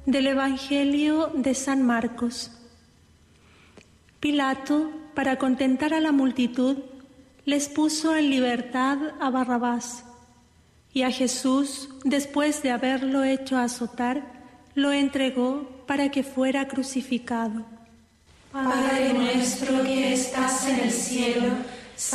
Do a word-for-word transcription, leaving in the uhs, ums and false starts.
Del Evangelio de San Marcos. Pilato, para contentar a la multitud, les puso en libertad a Barrabás, y a Jesús, después de haberlo hecho azotar, lo entregó para que fuera crucificado. Padre nuestro que estás en el cielo,